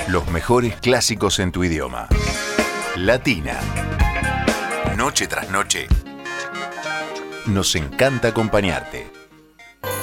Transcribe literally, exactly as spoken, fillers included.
Los mejores clásicos en tu idioma. Latina. Noche tras noche. Nos encanta acompañarte.